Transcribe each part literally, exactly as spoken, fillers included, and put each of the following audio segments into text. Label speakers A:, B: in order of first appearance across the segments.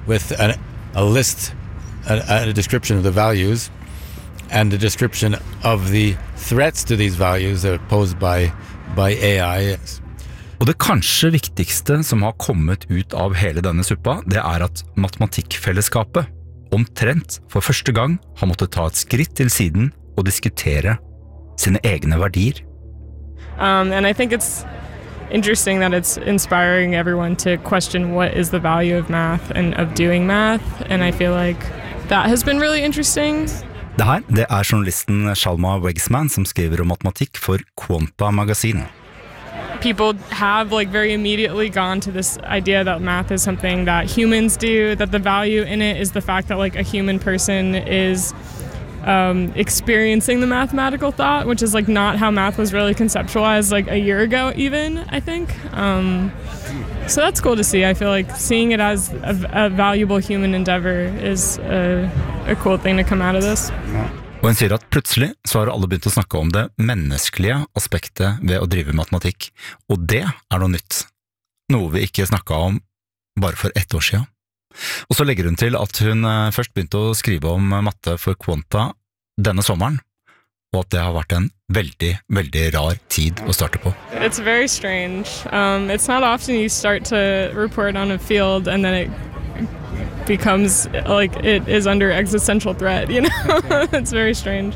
A: with an, a list, a, a description of the values and a description of the threats to these values that are posed by, by A I.
B: Og det kanskje viktigste som har kommet ut av hele denne suppa, det er at matematikkfellesskapet omtrent for første gang har måttet ta et skritt til siden og diskutere sine egne verdier.
C: Um, and I think it's interesting that it's inspiring everyone to question what is the value of math and of doing math, and I feel like that has been really interesting.
B: Det her, det er journalisten Shalma Wegsman som skriver om matematikk for Quanta Magazine.
C: People have like very immediately gone to this idea that math is something that humans do, that the value in it is the fact that like a human person is um, experiencing the mathematical thought, which is like not how math was really conceptualized like a year ago even, I think. Um, so that's cool to see. I feel like seeing it as a, a valuable human endeavor is a, a cool thing to come out of this.
B: Og hun sier at plutselig så har alle begynt å snakke om det menneskelige aspektet ved å drive matematikk, og det er noe nytt. Noe vi ikke snakket om bare for ett år siden. Og så legger hun til at hun først begynte å skrive om matte for Quanta denne sommeren, og at det har vært en veldig, veldig rar tid å starte på.
C: It's very strange. Um, it's not often you start to report on a field and then it becomes like it is under existential threat, you know? It's very strange.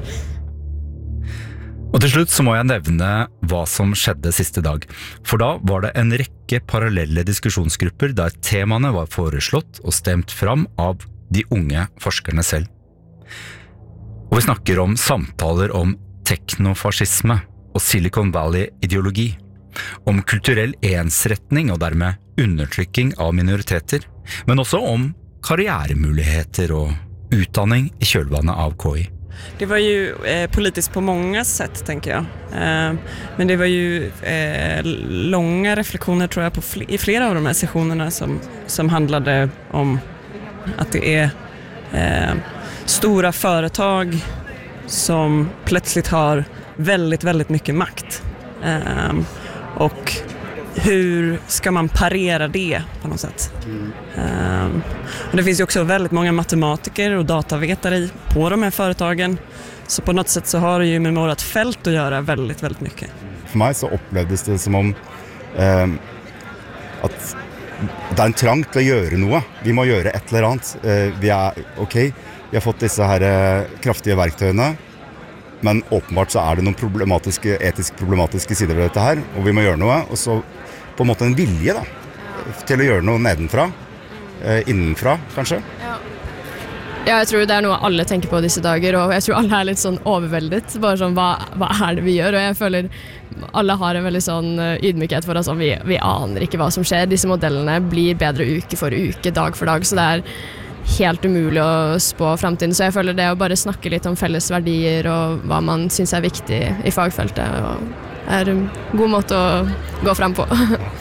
B: Og til slutt så må jeg nevne hva som skjedde siste dag. For da var det en rekke parallelle diskusjonsgrupper der temaene var foreslått og stemt fram av de unge forskerne selv. Og vi snakker om samtaler om teknofascisme og Silicon Valley-ideologi, om kulturell ensretning og dermed undertrykking av minoriteter, men også om karriärmuligheter och utdanning I kölvannet av K I.
D: Det var ju eh, politiskt på många sätt, tänker jag. Eh, men det var ju eh, långa reflektioner, tror jag, på fl- i flera av de här sessionerna som, som handlade om att det är eh, stora företag som plötsligt har väldigt, väldigt mycket makt. Eh, och hur ska man parera det på något sätt? Mm. Um, och det finns ju också väldigt många matematiker och datavetare i, på de här företagen. Så på något sätt så har det ju med vårt fält att göra väldigt, väldigt mycket.
E: För mig så upplevdes det som om um, att det är en trang till att göra något. Vi måste göra ett eller annat. Uh, vi är okej. Okay. Vi har fått dessa här uh, kraftiga verktygen. Men åpenbart så är det någon problematiska, etiskt problematiska sidor ved dette her, og vi må gjøre noe, og så på en måte en vilje da, til å gjøre noe nedenfra, eh, innenfra kanskje.
F: Ja. Ja, jeg tror det er noe alle tenker på disse dager, og jeg tror alle er litt sånn overveldet, bare sånn, hva, hva er det vi gjør? Og jeg føler alle har en veldig sånn ydmykhet for oss, vi, vi aner ikke hva som skjer. Disse modellene blir bedre uke for uke, dag for dag, så det er helt umulig å spå fremtiden, så jeg føler det å bare snakke litt om felles verdier og hva man synes er viktig I fagfeltet og er en god måte å gå frem på.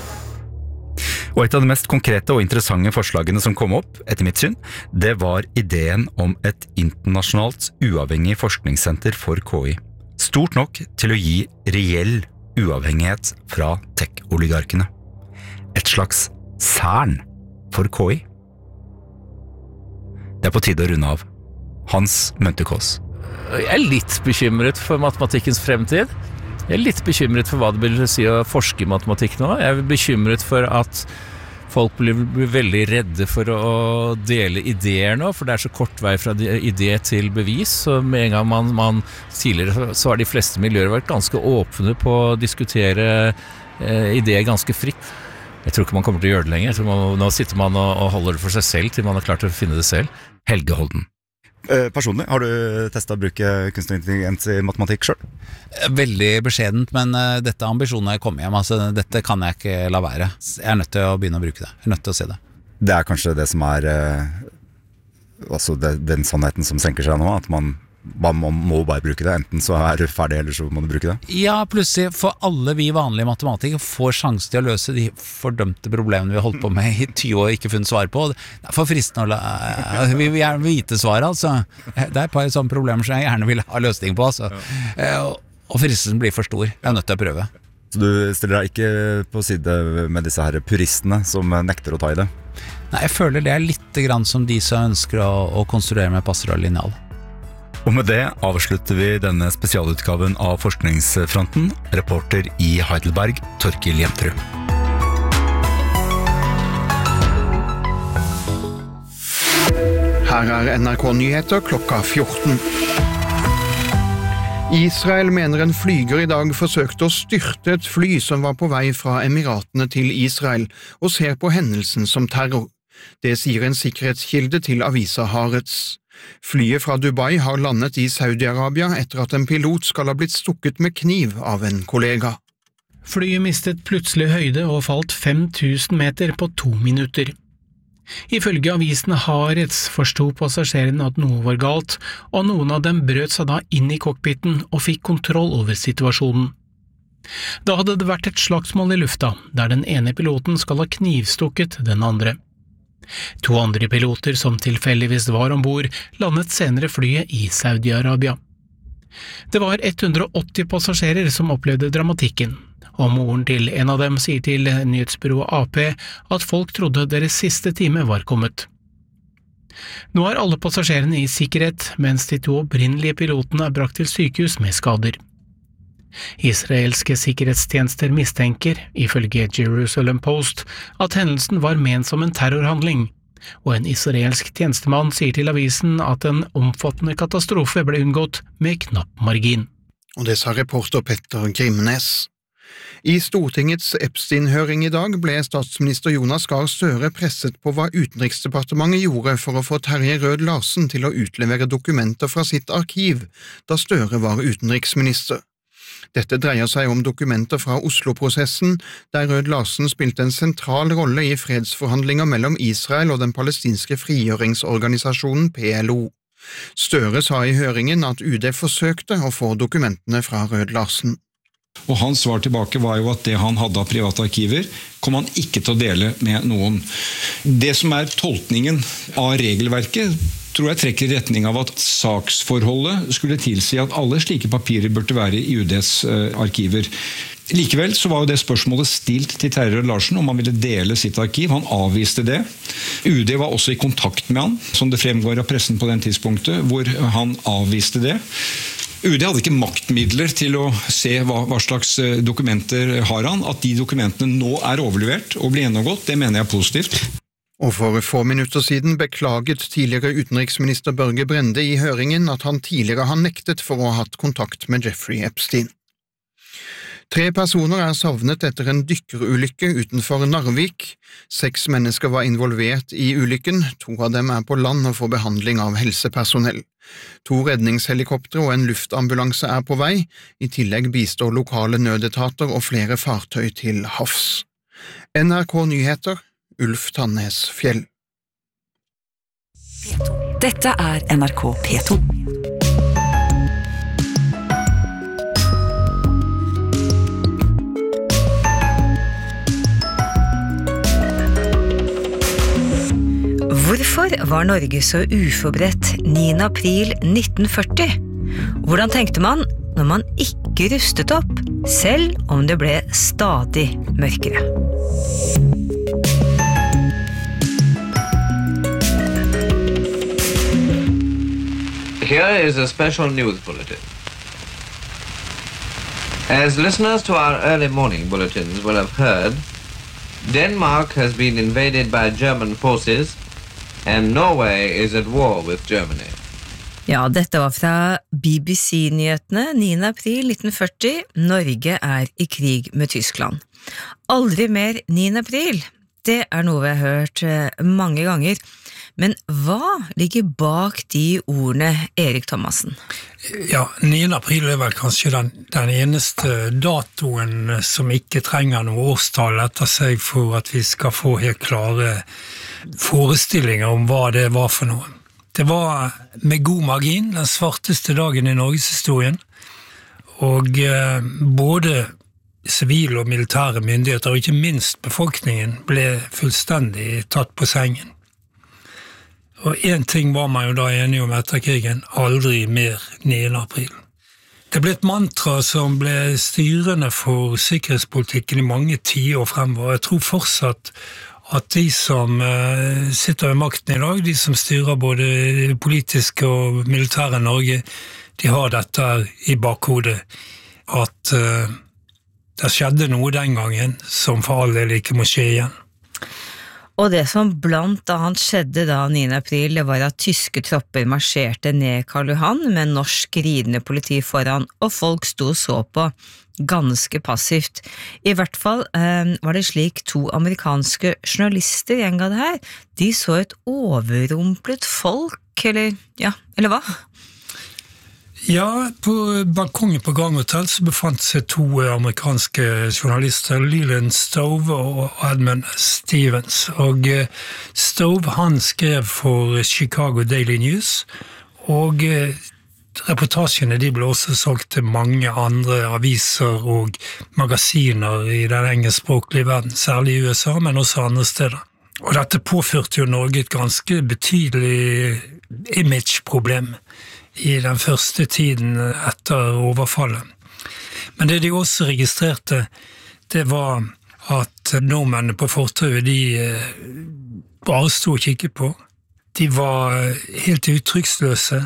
B: Og et av de mest konkrete og interessante forslagene som kom opp, etter mitt syn, det var ideen om et internasjonalt uavhengig forskningssenter for K I. Stort nok til å gi reell uavhengighet fra tech-oligarkene. Et slags CERN for K I. Det er på tide å runde av. Hans Møntekås.
G: Jeg er litt bekymret for matematikkens fremtid. Jeg er litt bekymret for hva det vil si å forske I matematikk nå. Jeg er bekymret for at folk blir, blir veldig redde for å dele ideer nå, for det er så kort vei fra idé til bevis. Så med en gang man, man tidligere så har de fleste miljøer vært ganske åpne på å diskutere eh, ideer ganske fritt. Jeg tror ikke man kommer til å gjøre det lenger. Jeg tror man, nå sitter man og, og holder det for seg selv til man har klart å finne det selv.
B: Helge Holden.
E: Eh, personlig, har du testet å bruke kunstig intelligens I matematikk selv?
H: Veldig beskjedent, men uh, dette ambisjonen jeg kommer hjem, altså dette kan jeg ikke la være. Jeg er nødt til å begynne å bruke det. Jeg er nødt til å se det.
E: Det er kanskje det som er uh, altså det, den sannheten som senker seg nå, at man man må bare bruke det, enten så er du ferdig eller så må du bruke det.
H: Ja, plutselig for alle vi vanlige matematikere får sjanse til å løse de fordømte problemene vi har holdt på med I tyve år og ikke funnet svar på. Det er for fristende å la, vi vil gjerne vite svaret, altså. Det er et par sånne problemer som jeg gjerne vil ha løsning på, altså. Og fristelsen blir for stor. Jeg er nødt til å prøve.
E: Så du stiller deg ikke på side med disse her puristene som nekter å ta i det?
H: Nei, jeg føler det er litt grann som de som ønsker å, å konstruere med pastoral lineal.
B: Og med det avslutter vi denne spesialutgaven av Forskningsfronten. Reporter i Heidelberg, Torkil Jentrud.
I: Her er N R K Nyheter klokka fjorten. Israel mener en flyger i dag forsøkte å styrte et fly som var på vei fra Emiratene til Israel, og ser på hendelsen som terror. Det sier en sikkerhetskilde til avisa Haaretz. Flyet fra Dubai har landet i Saudi-Arabia etter at en pilot skal ha blitt stukket med kniv av en kollega.
J: Flyet mistet plutselig høyde og falt fem tusen meter på to minutter. Ifølge avisen Haaretz forsto passasjerene at noe var galt, og noen av dem brøt seg da inn i cockpiten og fikk kontroll over situasjonen. Da hadde det vært et slagsmål i lufta, der den ene piloten skal ha knivstukket den andre. To andre piloter som tilfeldigvis var ombord, landet senere flyet i Saudi-Arabia. Det var hundre og åtti passasjerer som opplevde dramatikken, og moren til en av dem sier til nyhetsbyrået A P at folk trodde deres siste time var kommet. Nå er alle passasjerene i sikkerhet, mens de to opprinnelige pilotene er brakt til sykehus med skader. Israelske sikkerhetstjenester mistenker, ifølge Jerusalem Post, at hendelsen var ment som en terrorhandling, og en israelsk tjenestemann sier til avisen at en omfattende katastrofe ble unngått med knapp margin.
I: Og det sa reporter Petter Grimnes. I Stortingets Epstein-høring i dag ble statsminister Jonas Gahr Støre presset på hva Utenriksdepartementet gjorde for å få Terje Rød-Larsen til å utlevere dokumenter fra sitt arkiv, da Støre var utenriksminister. Dette dreier seg om dokumenter fra Oslo-prosessen, der Rød-Larsen spilte en sentral rolle i fredsforhandlinger mellom Israel og den palestinske frigjøringsorganisasjonen P L O. Støre sa i høringen at U D forsøkte å få dokumentene fra Rød-Larsen.
K: Og hans svar tilbake var jo at det han hadde av private arkiver, kom han ikke til å dele med noen. Det som er tolkningen av regelverket, tror jeg trekker i retning av at saksforholdet skulle tilsi at alle slike papirer burde være i U D's arkiver. Likevel så var jo det spørsmålet stilt til Terje Rød-Larsen om han ville dele sitt arkiv. Han avviste det. U D var også i kontakt med han, som det fremgår av pressen på den tidspunktet, hvor han avviste det. U D hadde ikke maktmidler til å se hva, hva slags dokumenter har han. At de dokumentene nå er overlevert og blir gjennomgått, det mener jeg er positivt.
I: Og for få minutter siden beklaget tidligere utenriksminister Børge Brende i høringen at han tidligere har nektet for å ha hatt kontakt med Jeffrey Epstein. Tre personer er savnet etter en dykkerulykke utenfor Narvik. Seks mennesker var involvert i ulykken, to av dem er på land og får behandling av helsepersonell. To redningshelikoptre og en luftambulanse er på vei, i tillegg bistår lokale nødetater og flere fartøy til havs. N R K Nyheter, Ulf Tannes Fjell.
L: Dette er N R K P to. Hvorfor var Norge så uforberedt niende april nitten førti? Hvordan tenkte man når man ikke rustet opp, selv om det ble stadig mørkere?
M: Here is a special news bulletin. As listeners to our early morning bulletins will have heard, Denmark has been invaded by German forces, and Norway is at war with Germany.
L: Ja, dette var fra B B C-nyhetene niende april nitten førti. Norge er i krig med Tyskland. Aldri mer niende april. Det er noe vi har hørt mange ganger. Men hva ligger bak de ordene, Erik Thomassen?
N: Ja, niende april er vel kanskje den, den eneste datoen som ikke trenger noe årstall etter seg for at vi skal få helt klare forestillinger om hva det var for noe. Det var med god margin den svarteste dagen i Norgeshistorien, og eh, både sivile og militære myndigheter, og ikke minst befolkningen, ble fullstendig tatt på sengen. Og en ting var man jo da enige om etter krigen, aldri mer niende april. Det ble et mantra som ble styrende for sikkerhetspolitikken i mange tiår fremover. Jeg tror fortsatt at de som uh, sitter ved makten i dag, de som styrer både politiske og militære Norge, de har dette i bakhodet. At uh, det skjedde noe den gangen som for all del ikke må skje igjen.
L: Og det som blant annet skjedde da niende april, det var at tyske tropper marsjerte ned Karl Johan med norsk ridende politi foran, og folk sto og så på ganske passivt. I hvert fall eh, var det slik to amerikanske journalister gjenga det her. De så et overrumplet folk, eller, ja, eller hva?
N: Ja, på balkongen på Grand Hotel så befant seg to amerikanske journalister, Leland Stove og Edmund Stevens. Og Stove, han skrev for Chicago Daily News, og reportasjene de ble også solgt til mange andre aviser og magasiner i den engelskspråklige verden, særlig i U S A, men også andre steder. Og dette påførte jo Norge et ganske betydelig image-problem i den første tiden etter overfallet. Men det de også registrerte, det var at nordmennene på fortauet, de bare stod og kikket på. De var helt uttrykksløse.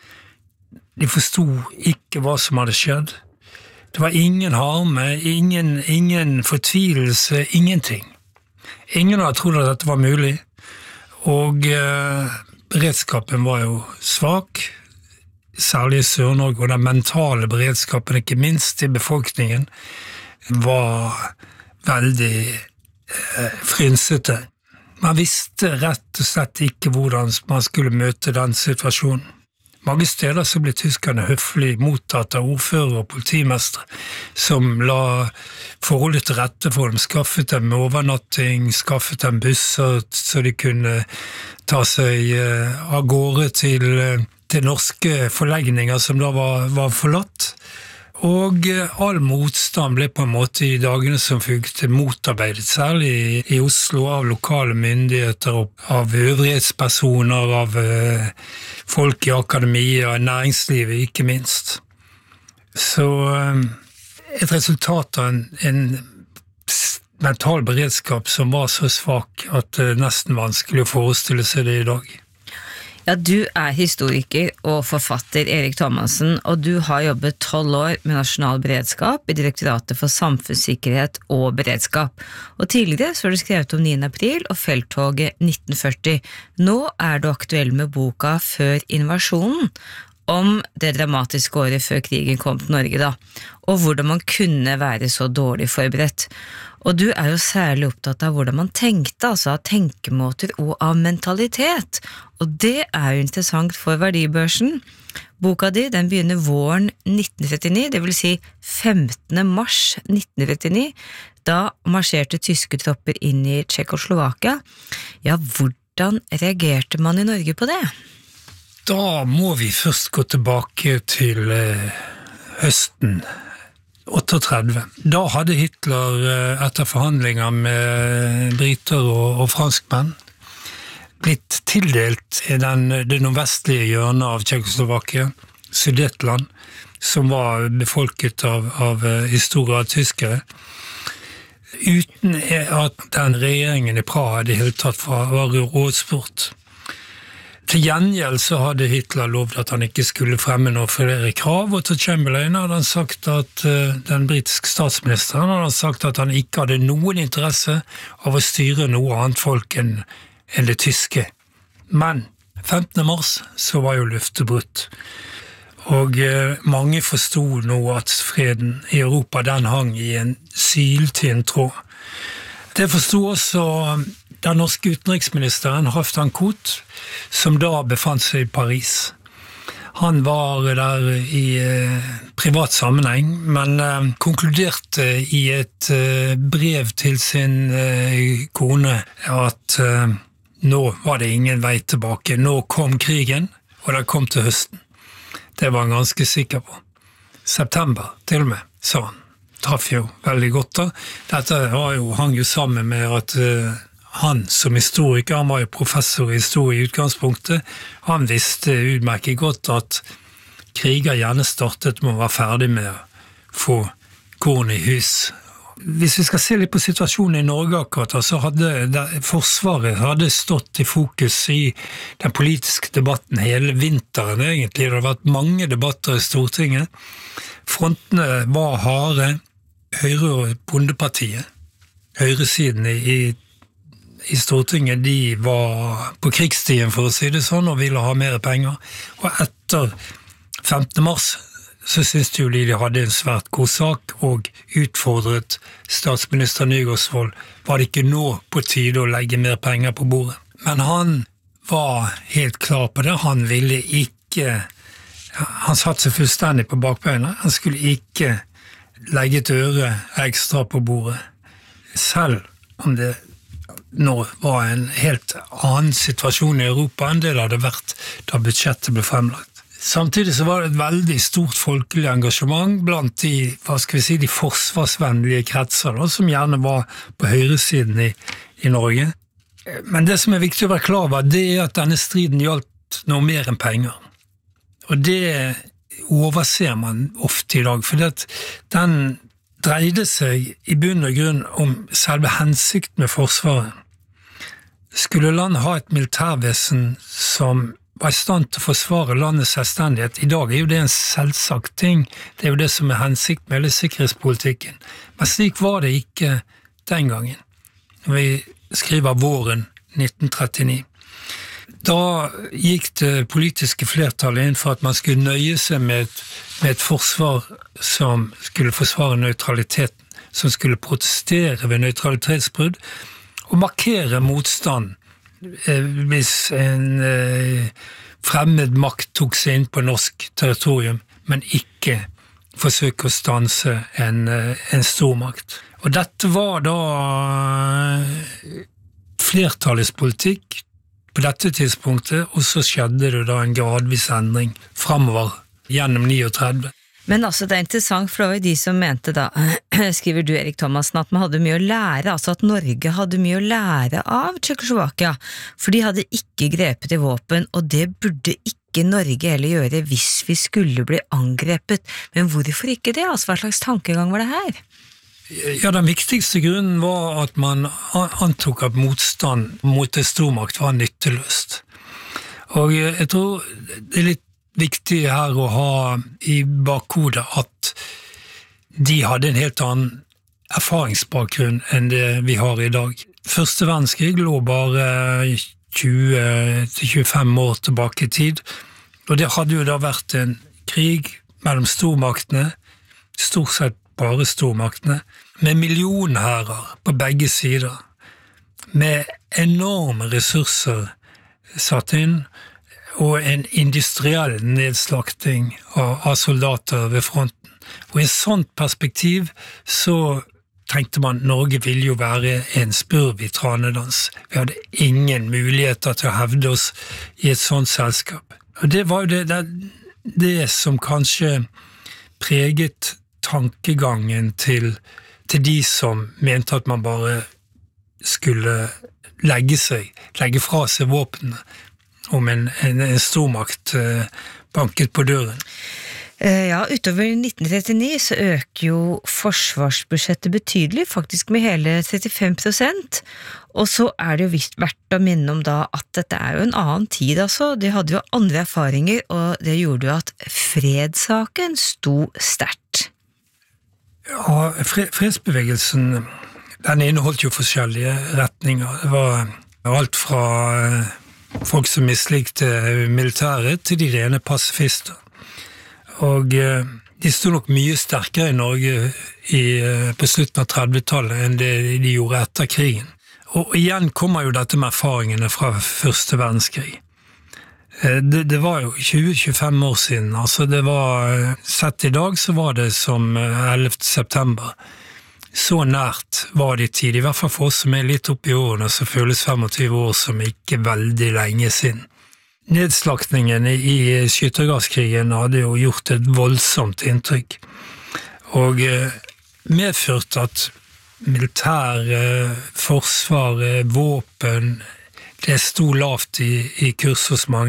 N: De forstod ikke hva som hadde skjedd. Det var ingen harme, ingen, ingen fortvilelse, ingenting. Ingen hadde trodd at dette var mulig, og eh, beredskapen var jo svak, særlig i Sør-Norge, og den mentale beredskapen, ikke minst i befolkningen, var veldig eh, frynsete. Man visste rett og slett ikke hvordan man skulle møte den situasjonen. Mange steder så ble tyskerne høflig mottatt av ordfører og politimestre, som la forholdet til rette for dem, skaffet dem overnatting, skaffet dem busser, så de kunne ta seg eh, av gårde til eh, til norske forlegninger som da var, var forlatt, og all motstand ble på en måte i dagene som fulgte motarbeidet, særlig i, i Oslo av lokale myndigheter, av øvrighetspersoner, av eh, folk i akademia, næringslivet ikke minst. Så eh, et resultat av en, en mental beredskap som var så svak at det er nesten vanskelig å forestille seg det i dag.
L: Ja, du er historiker og forfatter Erik Thomassen, og du har jobbet tolv år med nasjonal beredskap i Direktoratet for samfunnssikkerhet og beredskap. Og tidligere så har du skrevet om niende april og felttoget nitten førti. Nå er du aktuell med boka Før invasjonen, om det dramatiske året før krigen kom til Norge da, og hvordan man kunne være så dårlig forberedt. Og du er jo særlig opptatt av hvordan man tenkte, altså av tenkemåter og av mentalitet. Og det er jo interessant for verdibørsen. Boka di, den begynner våren nitten trettini, det vil si femtende mars nitten trettini. Da marsjerte tyske tropper inn i Tsjekkoslovakia. Ja, hvordan reagerte man i Norge på det?
N: Da må vi først gå tilbake til eh, høsten otteogtredve. Da hadde Hitler eh, etter forhandlinger med briter og, og franskmenn blitt tildelt i den, det nordvestlige hjørnet av Tsjekkoslovakia, Sudetland, som var befolket av, av i stor grad tyskere, uten at den regjeringen i Praha i det hele tatt var rådspurt. Til gjengjeld så hadde Hitler lovd at han ikke skulle fremme noe flere krav, og til Chamberlain hadde han sagt at uh, den britiske statsministeren hadde sagt at han ikke hadde noen interesse av å styre noe annet folk enn, enn det tyske. Men femtende mars så var jo løftet brutt, og uh, mange forstod nå at freden i Europa den hang i en syltynn tråd. Det forstod også den norske utenriksministeren Halvdan Koht, som da befant seg i Paris. Han var der i eh, privat sammenheng, men eh, konkluderte i et eh, brev til sin eh, kone at eh, nå var det ingen vei tilbake. Nå kom krigen, og det kom til høsten. Det var han ganske sikker på. September, til og med, sa han. Traff jo veldig godt da. Dette var jo, hang jo sammen med at eh, han som historiker, han var jo professor i historie i utgangspunktet, han visste utmerket godt at kriger gjerne startet med å være ferdig med å få korn i hus. Hvis vi skal se litt på situasjonen i Norge akkurat, så hadde Forsvaret hadde stått i fokus i den politiske debatten hele vinteren egentlig. Det har vært mange debatter i Stortinget. Frontene var harde. Høyre og Bondepartiet, høyresiden i, i Stortinget, de var på krigsstien for å si det sånn, og ville ha mer penger. Og etter femte mars så synes de jo de hadde en svært god sak og utfordret statsminister Nygaardsvold. Var det ikke nå på tide å legge mer penger på bordet? Men han var helt klar på det. Han ville ikke, han satt seg fullstendig på bakbeina. Han skulle ikke legge et øre ekstra på bordet. Selv om det nå var en helt annen situasjon i Europa enn det det hadde vært da budsjettet ble fremlagt. Samtidig så var det et veldig stort folkelig engasjement blant de, hva skal vi si, de forsvarsvennlige kretser, da, som gjerne var på høyresiden i, i Norge. Men det som er viktig å være klar over, det er at denne striden gjaldt noe mer enn penger. Og det overser man ofte i dag, for det, den dreide seg i bunn og grunn om selve hensikten med Forsvaret. Skulle landet ha et militærvesen som var i stand til å forsvare landets selvstendighet? I dag er jo det en selvsagt ting. Det er jo det som er hensikt med hele sikkerhetspolitikken. Men slik var det ikke den gangen. Vi skriver våren nitten trettini. Da gikk det politiske flertallet inn for at man skulle nøye seg med et, med et forsvar som skulle forsvare nøytraliteten, som skulle protestere ved nøytralitetsbrudd og markere motstand hvis en eh, fremmed makt tok seg inn på norsk territorium, men ikke forsøke å stanse en, en stormakt. Og dette var da flertallets politikk på dette tidspunktet, og så skjedde det da en gradvis endring fremover gjennom trettini.
L: Men altså, det er interessant, for det var jo de som mente da, skriver du Erik Thomassen, at man hadde mye å lære, altså at Norge hadde mye å lære av Tsjekkoslovakia, for de hadde ikke grepet i våpen, og det burde ikke Norge heller gjøre hvis vi skulle bli angrepet. Men hvorfor ikke det? Altså, hva slags tankegang var det her?
N: Ja, den viktigste grunnen var at man antok at motstand mot en stormakt var nytteløst. Og jeg tror det er litt viktig her å ha i bakhodet at de hadde en helt annen erfaringsbakgrunn enn det vi har i dag. Første verdenskrig lå bare tjue til tjuefem år tilbake i tid, og det hadde jo da vært en krig mellom stormaktene, stort sett bare stormaktene, med millionhærer på begge sider, med enorme ressurser satt inn, og en industriell nedslakting av, av soldater ved fronten. Og i et sånt perspektiv så tenkte man Norge ville jo være en spurv i tranedans. Vi hadde ingen muligheter til å hevde oss i et sånt selskap. Og det var jo det, det, det som kanskje preget tankegangen til, til de som mente at man bare skulle legge seg, legge fra seg våpnene, om en, en, en stormakt eh, banket på døren.
L: Ja, utover nitten trettini så øker jo forsvarsbudsjettet betydelig, faktisk med hele trettifem prosent, og så er det jo visst verdt å minne om da at dette er jo en annen tid, altså. De hadde jo andre erfaringer, og det gjorde jo at fredssaken sto sterkt.
N: Ja, fredsbevegelsen, den inneholdt jo forskjellige retninger. Det var alt fra folk som mislikte militæret til de rene pasifister. Og de stod nok mye sterkere i Norge i, på slutten av trettitallet enn det de gjorde etter krigen. Og igjen kommer jo dette med erfaringene fra første verdenskrig. Det, det var jo tjue til tjuefem år siden, altså det var, sett i dag så var det som ellevte september. Så nært var det i tid, i hvert fall for oss som er litt oppe i årene, så føles tjuefem år som ikke veldig lenge siden. Nedslaktningen i skyttergravskrigen hadde jo gjort et voldsomt inntrykk, og medført at militær, forsvar, våpen, det sto lavt i, i kurs hos mange.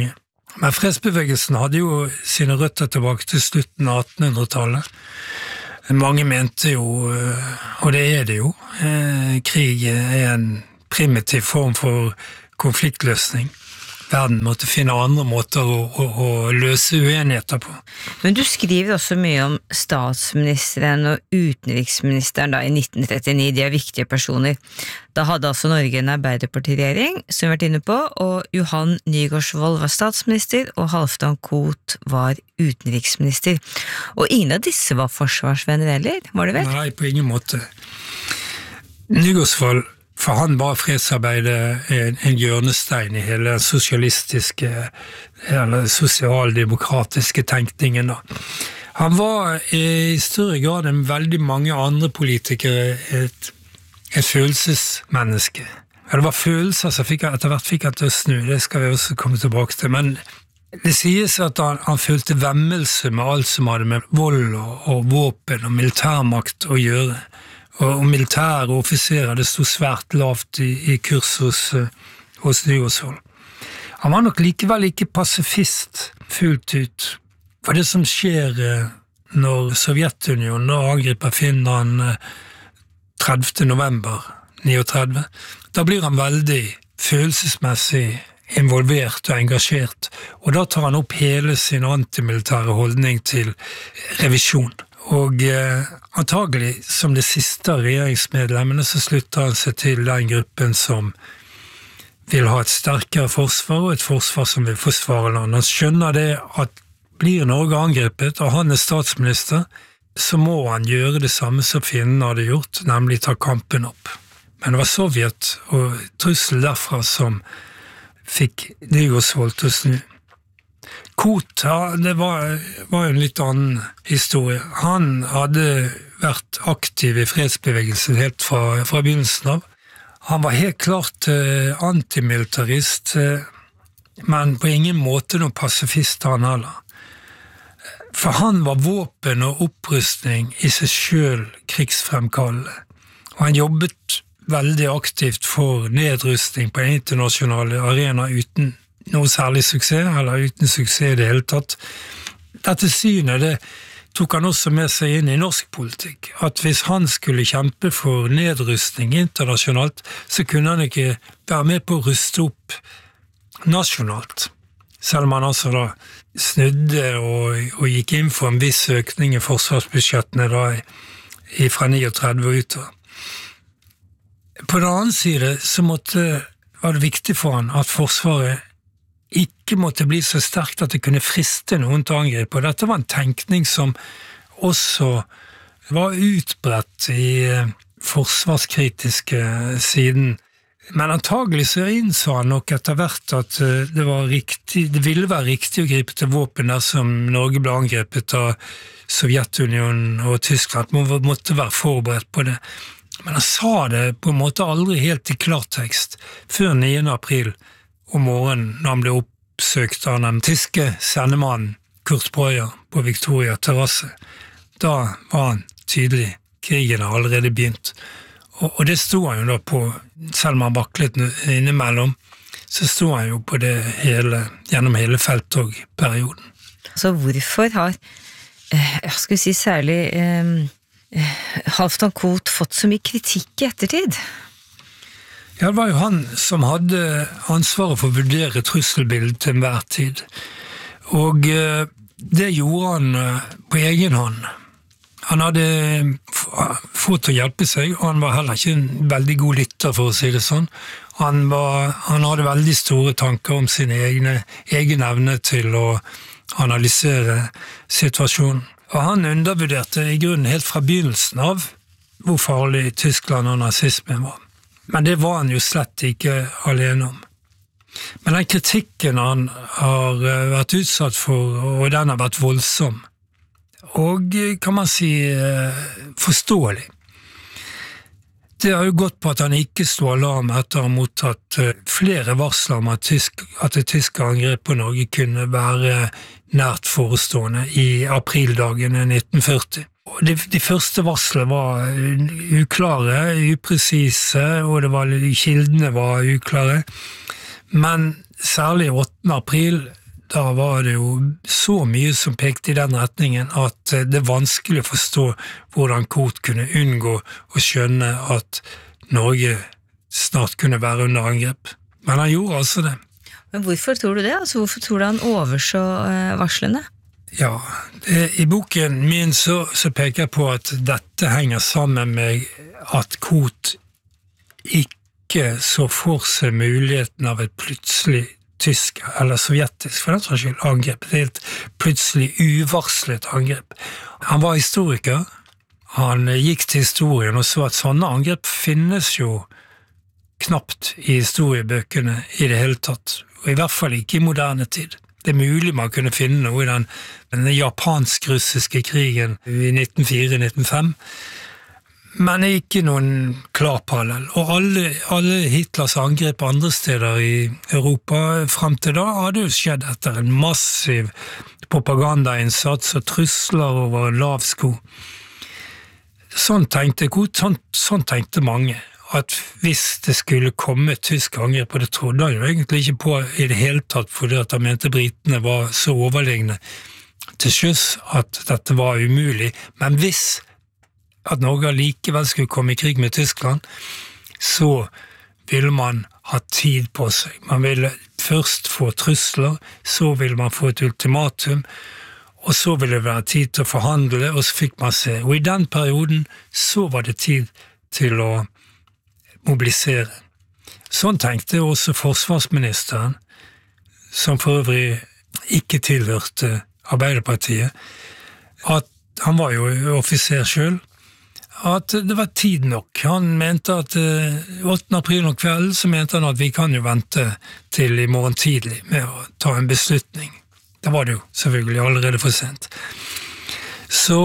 N: Men fredsbevegelsen hadde jo sine røtter tilbake til slutten av attenhundretallet. Mange mente jo, og det er det jo, krig er en primitiv form for konfliktløsning. Verden måtte finne andre måter å, å, å løse uenigheter på.
L: Men du skriver også mye om statsministeren og utenriksministeren da, i nitten trettini, de er viktige personer. Da hadde altså Norge en arbeiderpartiregjering, som vi har vært inne på, og Johan Nygaardsvold var statsminister, og Halvdan Koht var utenriksminister. Og ingen av disse var forsvarsvenner heller, var det vel?
N: Nei, på ingen måte. Nygaardsvold, for han var fredsarbeidet en, en hjørnestein i hele den sosialistiske eller sosialdemokratiske tenkningen. Da. Han var i større grad enn veldig mange andre politikere et, et følelsesmenneske. Ja, det var følelser som fikk, etter hvert fikk han til å snu, det skal vi også komme tilbake til. Men det sies at han, han følte vemmelse med alt som hadde med vold og, og våpen og militærmakt å gjøre. Og militære offiserer, det stod svært lavt i, i kurs hos, hos Nygaardsvold. Han var nok likevel ikke pasifist fullt ut. For det som skjer når Sovjetunionen angriper Finland tredivte november niogtredve, da blir han veldig følelsesmessig involvert og engasjert, og da tar han opp hele sin antimilitære holdning til revisjon. Og eh, antagelig som det siste av regjeringsmedlemmene så slutter han seg til den gruppen som vil ha et sterkere forsvar og et forsvar som vil forsvare landet. Han skjønner det at blir Norge angrepet og han er statsminister, så må han gjøre det samme som fienden hadde gjort, nemlig ta kampen opp. Men det var Sovjet og trussel derfra som fikk Nygaardsvold til å snu. Koht, ja, det var, var en litt annen historie. Han hadde vært aktiv i fredsbevegelsen helt fra, fra begynnelsen av. Han var helt klart eh, antimilitarist, eh, men på ingen måte noen pasifist han heller. For han var våpen og opprustning i seg selv krigsfremkallende. Og han jobbet veldig aktivt for nedrustning på en internasjonale arena uten noe særlig suksess, eller uten suksess i det hele tatt. Dette synet, det tok han også med seg inn i norsk politikk, at hvis han skulle kjempe for nedrustning internasjonalt, så kunne han ikke være med på å ruste opp nasjonalt. Selv om han altså da snudde og, og gikk inn for en viss økning i forsvarsbudsjettene da i, fra niogtredve og utover. På den annen side så måtte, var det viktig for han at forsvaret ikke måtte bli så sterkt at det kunne friste noen til å angripe. Og dette var en tenkning som også var utbredt i forsvarskritiske siden. Men antagelig så innså han nok etter hvert at det, var riktig, det ville være riktig å gripe til våpen dersom Norge ble angrepet av Sovjetunionen og Tyskland. Man måtte være forberedt på det. Men han sa det på en måte aldri helt i klartekst før niende april om morgenen når han ble oppsøkt av den tyske sendemannen Kurt Breuer på Victoria terrasse. Da var han tydelig, krigen har allerede begynt. Og, og det sto han jo da på, selv om han vaklet innimellom, så sto han jo på det hele, gjennom hele felttogperioden.
L: Så hvorfor har, jeg skal si særlig, eh, Halvdan Koht fått så mye kritikk i ettertid?
N: Ja, det var jo han som hadde ansvaret for å vurdere trusselbildet til enhver tid. Og eh, det gjorde han på egen hånd. Han hadde fått til å hjelpe seg, og han var heller ikke en veldig god lytter, for å si det sånn. Han, var, han hadde veldig store tanker om sin egne, egen evne til å analysere situasjonen. Og han undervurderte i grunnen helt fra begynnelsen av hvor farlig Tyskland og nazismen var. Men det var han jo slett ikke alene om. Men den kritikken han har vært utsatt for, og den har vært voldsom, og kan man si forståelig. Det har jo gått på at han ikke stod alarm etter å ha mottatt flere varsler om at, tysk, at det tyske angrep på Norge kunne være nært forestående i aprildagene nitten førti. De, de første varslene var uklare, upresise, og det var, kildene var uklare. Men særlig åttende april, da var det jo så mye som pekte i den retningen at det er vanskelig å forstå hvordan Koht kunne unngå å skjønne at Norge snart kunne være under angrep. Men han gjorde altså det.
L: Men hvorfor tror du det? Altså, hvorfor tror du han overså uh, varslene?
N: Ja, det, i boken min så, så peker jeg på at dette henger sammen med at Koht ikke så for seg muligheten av et plutselig tysk eller sovjetisk, for den saks skyld, angrep. Det er et plutselig uvarslet angrep. Han var historiker, han gikk til historien og så at sånne angrep finnes jo knapt i historiebøkene i det hele tatt, og i hvert fall ikke i moderne tid. Det er mulig man kunne finne noe i den, den japansk-russiske krigen i nitten fire til nitten fem, men ikke noen klar parallell. Og alle, alle Hitlers angrep andre steder i Europa frem til da hadde jo skjedd etter en massiv propagandainnsats og trusler over lav sko. Sånn tenkte Koht, sånn, sånn tenkte mange. At hvis det skulle komme et tysk angrep, og det trodde han jo egentlig ikke på i det hele tatt, fordi at han mente britene var så overlegne til sjøs at dette var umulig, men hvis at Norge likevel skulle komme i krig med Tyskland, så ville man ha tid på seg. Man ville først få trusler, så ville man få et ultimatum, og så ville det være tid til å forhandle, og så fikk man se. Og i den perioden så var det tid til å mobilisere. Sånn tenkte også forsvarsministeren, som for øvrig ikke tilhørte Arbeiderpartiet, at han var jo offiser selv, at det var tid nok. Han mente at åttende april om kvelden, så mente han at vi kan jo vente til i morgen tidlig med å ta en beslutning. Da var det jo selvfølgelig allerede for sent. Så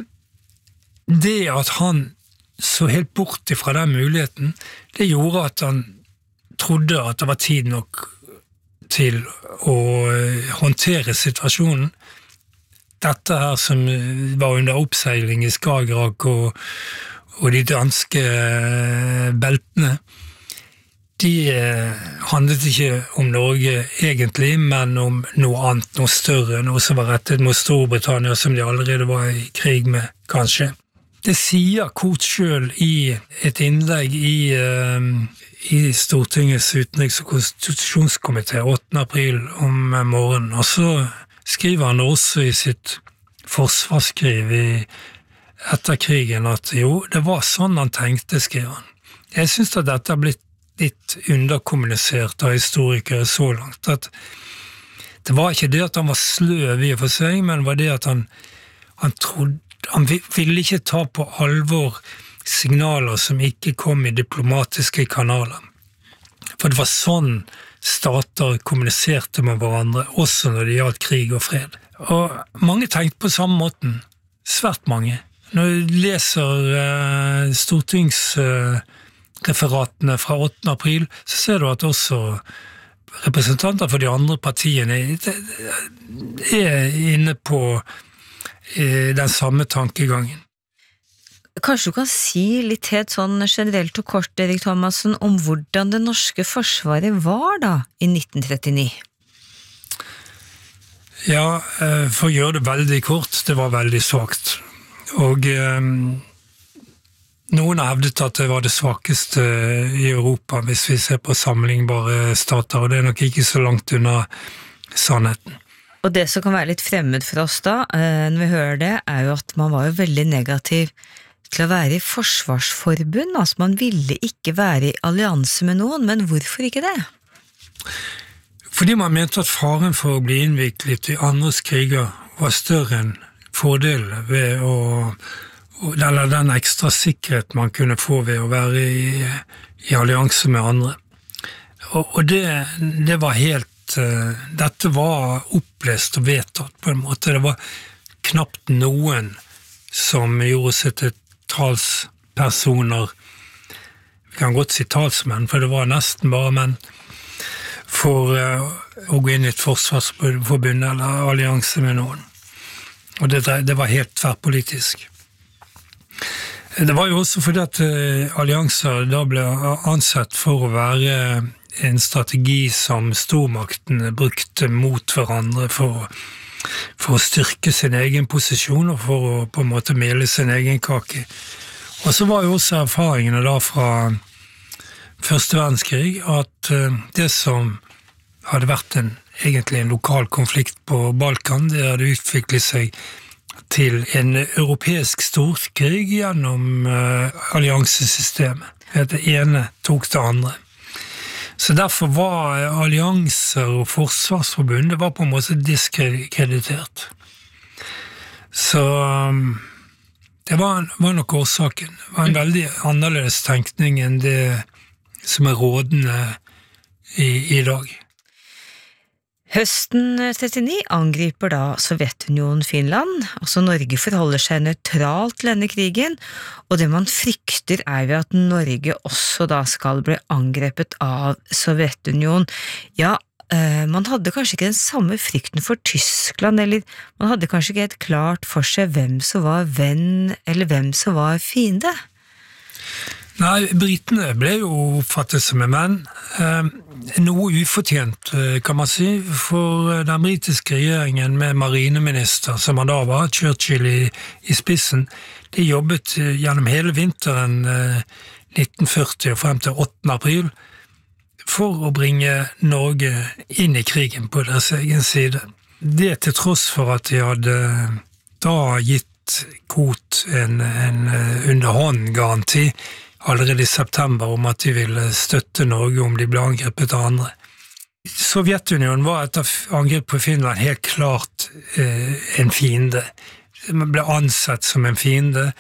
N: det at han så helt bort ifra den muligheten, det gjorde at han trodde at det var tid nok til å håndtere situasjonen. Dette her som var under oppseiling i Skagerrak og, og de danske beltene, de handlet ikke om Norge egentlig, men om noe annet, noe større, noe som var rettet mot Storbritannia, som de allerede var i krig med, kanskje. Det sier Koht selv i et innlegg i, uh, i Stortingets utenriks- og konstitusjonskomité åttende april om morgenen, og så skriver han også i sitt forsvarsskriv i etter krigen at jo, det var sånn han tenkte, skriver han. Jeg synes at dette har blitt litt underkommunisert av historikere så langt, at det var ikke det at han var sløv i og for seg, men var det at han, han trodde han ville ikke ta på alvor signaler som ikke kom i diplomatiske kanaler. For det var sånn stater kommuniserte med hverandre, også når det gjaldt krig og fred. Og mange tenkte på samme måten, svært mange. Når du leser eh, stortingsreferatene eh, fra åttende april, så ser du at også representanter for de andre partiene er inne på den samme tankegangen.
L: Kanskje du kan si litt helt sånn generelt og kort, Erik Thomassen, om hvordan det norske forsvaret var da i nitten trettini?
N: Ja, for å gjøre det veldig kort, det var veldig svagt. Og um, noen har hevdet at det var det svakeste i Europa, hvis vi ser på sammenlignbare stater, og det er nok ikke så langt unna sannheten.
L: Og det som kan være litt fremmed for oss da, når vi hører det, er jo at man var jo veldig negativ til å være i forsvarsforbund, altså man ville ikke være i allianse med noen, men hvorfor ikke det?
N: Fordi man mente at faren for å bli innviklet i andres kriger var større enn fordelen ved å, eller den ekstra sikkerhet man kunne få ved å være i, i allianse med andre. Og, og det, det var helt dette var opplest og vedtatt på en måte. Det var knapt noen som gjorde seg til talspersoner, vi kan godt si talsmenn, for det var nesten bare menn, for uh, å gå inn i et forsvarsforbund eller allianse med noen. Og det, det var helt tverrpolitisk. Det var jo også fordi at uh, allianser da ble ansett for å være en strategi som stormaktene brukte mot hverandre for, for å styrke sin egen posisjon og for å på en måte mele sin egen kake. Og så var jo også erfaringene da fra første verdenskrig at det som hadde vært en, egentlig en lokal konflikt på Balkan, det hadde utviklet seg til en europeisk storkrig gjennom uh, alliansesystemet. Det ene tok det andre. Så derfor var allianser og forsvarsforbundet var på en måte diskreditert. Så um, det var, var nok årsaken. Det var en veldig annerledes tenkning enn det som er rådende i, i dag.
L: Høsten trettini angriper da Sovjetunionen Finland, altså Norge forholder seg nøytralt til denne krigen, og det man frykter er jo at Norge også da skal bli angrepet av Sovjetunionen. Ja, eh, man hadde kanskje ikke den samme frykten for Tyskland, eller man hadde kanskje ikke helt klart for seg hvem som var venn, eller hvem som var fiende.
N: Nei, britene ble jo oppfattet som en menn. Eh, noe ufortjent, kan man si, for den britiske regjeringen med marineminister, som han da var, Churchill i, i spissen, de jobbet gjennom hele vinteren eh, nitten førti og frem til åttende april for å bringe Norge inn i krigen på deres egen side. Det til tross for at de hadde da gitt Koht en, en underhånd garanti allerede i september om at de ville støtte Norge om de ble angrepet av andre. Sovjetunionen var etter angrep på Finland helt klart eh, en fiende. Man ble ansett som en fiende.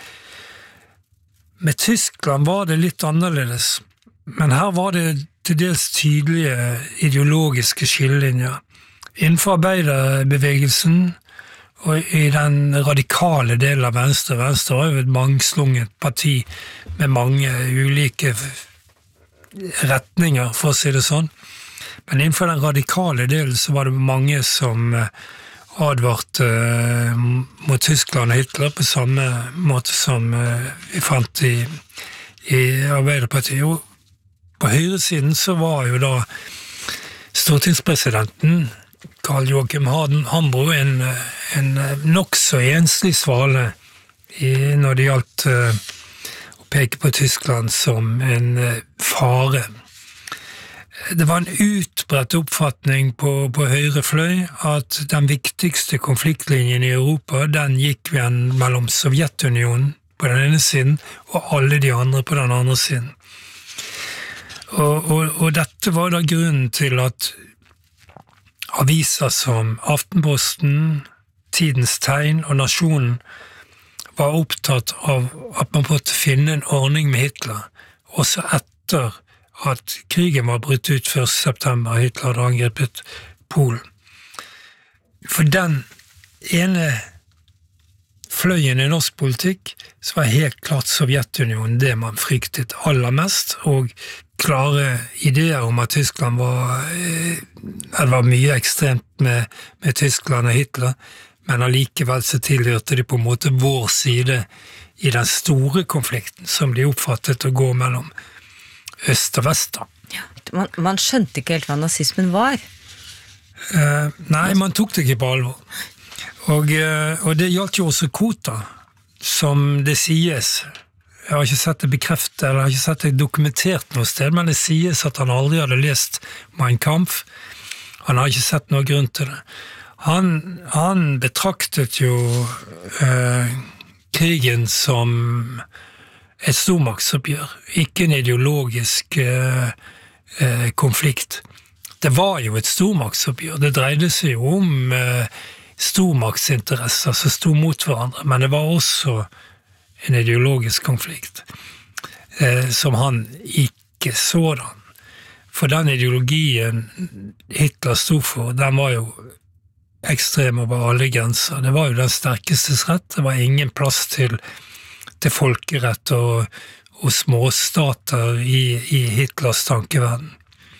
N: Med Tyskland var det litt annerledes, men her var det til dels tydelige ideologiske skillelinjer. Innenfor arbeiderbevegelsen og i den radikale delen av Venstre. Venstre var jo et mangslunget parti med mange ulike retninger, for å si det sånn. Men innenfor den radikale delen så var det mange som advarte mot Tyskland og Hitler på samme måte som vi fant i, i Arbeiderpartiet. Og på høyresiden så var jo da stortingspresidenten Karl Joachim Hambro en, en nok så enslig svale i, når det gjaldt uh, å peke på Tyskland som en uh, fare. Det var en utbredt oppfatning på, på høyre fløy at den viktigste konfliktlinjen i Europa, den gikk mellom Sovjetunionen på den ene siden og alle de andre på den andre siden. Og, og, og dette var da grunnen til at aviser som Aftenposten, Tidens Tegn og Nasjonen var opptatt av at man måtte finne en ordning med Hitler, også etter at krigen var brutt ut første september, Hitler hadde angrepet Polen. For den ene fløyen i norsk politikk så var helt klart Sovjetunionen det man fryktet aller mest, og klare ideer om at Tyskland var, det var mye ekstremt med, med Tyskland og Hitler, men allikevel så tilhørte de på en måte vår side i den store konflikten som de oppfattet å gå mellom øst og vest.
L: Ja, man, man skjønte ikke helt hva nazismen var.
N: Uh, nei, man tok det ikke på alvor. Og, uh, og det gjaldt jo også Kota, som det sies. Jeg har ikke sett det bekreftet, eller jeg har ikke sett det dokumentert noe sted, men det sies at han aldri hadde lest Mein Kampf. Han har ikke sett noe grunn til det. Han, han betraktet jo uh, krigen som et stormaktsoppgjør, ikke en ideologisk uh, uh, konflikt. Det var jo et stormaktsoppgjør. Det dreide seg jo om uh, stormaktsinteresser som sto mot hverandre, men det var også en ideologisk konflikt uh, som han ikke sådan. For den ideologien Hitler stod for, den var jo ekstrem over alle grenser. Det var jo den sterkestes rett. Det var ingen plass til til folkerett og, og småstater i, i Hitlers tankeverden.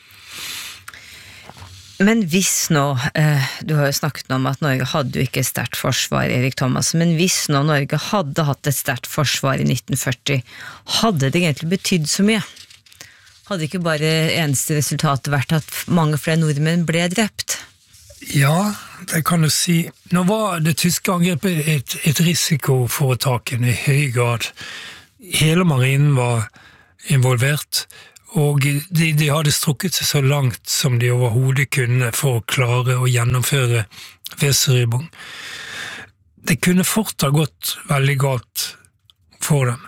L: Men hvis nå, eh, du har jo snakket om at Norge hadde jo ikke et sterkt forsvar, Erik Thomas, men hvis nå Norge hadde hatt et sterkt forsvar i nitten førti, hadde det egentlig betydd så mye? hadde ikke bare eneste resultatet vært at mange flere nordmenn ble drept?
N: Ja, det kan du si. Nå var det tyske angrepet et, et risikoforetakende i høy grad. Hele marinen var involvert, og de, de hadde strukket seg så langt som de overhodet kunne for å klare å gjennomføre Weserübung. Det kunne fort ha gått veldig galt for dem.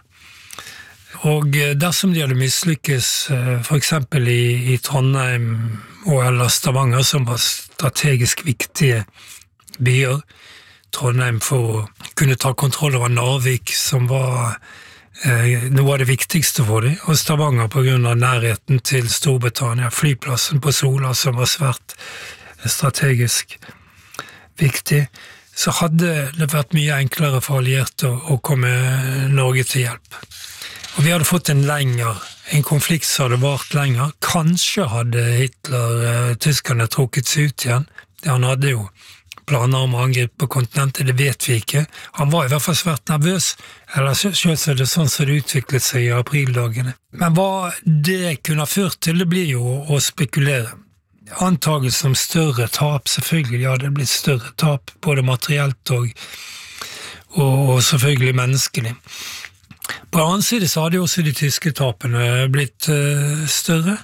N: Og dersom de hadde mislykkes, for eksempel i, i Trondheim og eller Stavanger, som var strategisk viktige byer, Trondheim for å kunne ta kontroll over Narvik, som var eh, noe av det viktigste for dem, og Stavanger på grunn av nærheten til Storbritannia, flyplassen på Sola, som var svært strategisk viktig, så hadde det vært mye enklere for allierte å, å komme Norge til hjelp. Og vi hadde fått en lengre, en konflikt som hadde vart lenger. Kanskje hadde Hitler, eh, tyskerne, trukket seg ut igjen. Han hadde jo planer om å angripe på kontinentet, det vet vi ikke. Han var i hvert fall svært nervøs, eller selv så er det sånn som det utviklet seg i aprildagene. Men hva det kunne ha ført til, det blir jo å spekulere. Antagelse om større tap, selvfølgelig, ja, det blir større tap, både materielt og, og, og selvfølgelig menneskelig. På den annen side så hadde jo også de tyske tapene blitt uh, større,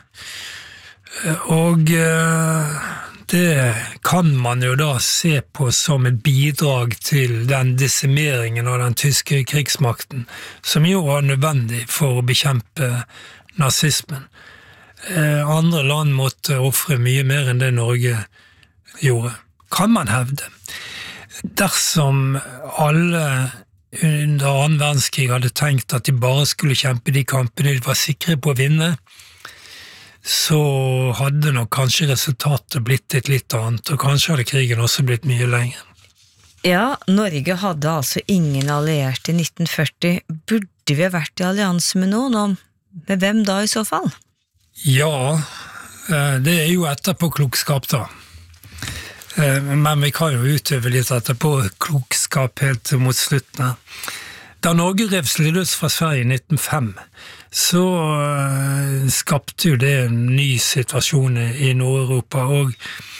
N: og uh, det kan man jo da se på som et bidrag til den desimeringen av den tyske krigsmakten, som jo var nødvendig for å bekjempe nazismen. Uh, andre land måtte offre mye mer enn det Norge gjorde, kan man hevde. Dersom alle under annen verdenskrig hadde tenkt at de bare skulle kjempe de kampene de var sikre på å vinne, så hadde nok kanskje resultatet blitt et litt annet, og kanskje hadde krigen også blitt mye lenger.
L: Ja, Norge hadde altså ingen allierte i nitten førti. Burde vi ha vært i allianse med noen, og med hvem da i så fall? Ja, det er jo etterpåklokskap da. Men vi kan jo utøve litt etterpå klokskap helt mot slutten. Da Norge rev seg løs fra Sverige i nitten null fem, så skapte jo det en ny situasjon i Nord-Europa, og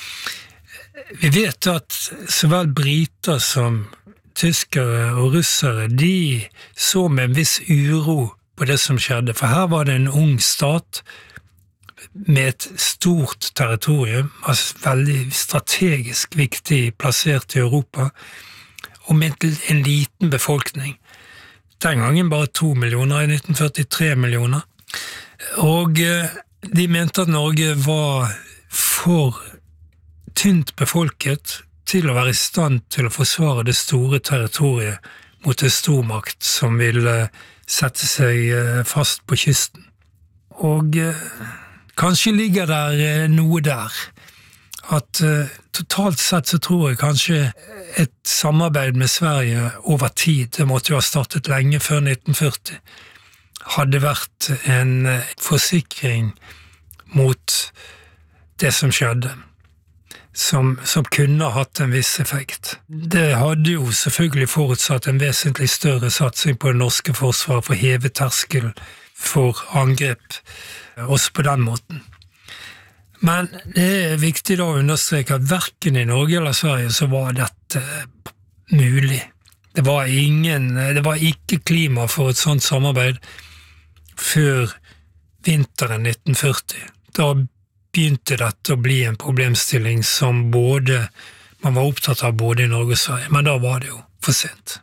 L: vi vet at så vel briter som tyskere og russere, de så med en viss uro på det som skjedde, for her var det en ung stat med et stort territorium, altså veldig strategisk viktig plassert i Europa, og med en liten befolkning. Den gangen bare to millioner, i nitten førti tre millioner. Og de mente at Norge var for tynt befolket til å være i stand til å forsvare det store territoriet mot en stormakt som ville sette seg fast på kysten. Og kanskje ligger der noe der, at uh, totalt sett så tror jeg kanskje et samarbeid med Sverige over tid, det måtte jo ha startet lenge før nitten førti, hadde vært en uh, forsikring mot det som skjedde, som, som kunne ha hatt en viss effekt. Det hadde jo selvfølgelig forutsatt en vesentlig større satsing på det norske forsvaret for å heve terskelen for angrep, også på den måten. Men det er viktig da å understreke at hverken i Norge eller Sverige så var dette mulig. Det var ingen, det var ikke klima for et sånt samarbeid før vinteren nitten førti. Da begynte dette å bli en problemstilling som både, man var opptatt av både i Norge og Sverige, men da var det jo for sent.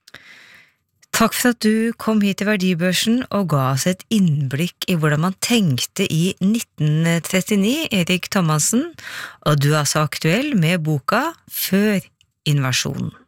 L: Takk for at du kom hit til Verdibørsen og ga oss et innblikk i hvordan man tenkte i nitten trettini, Erik Thomassen, og du er så aktuell med boka Før invasjonen.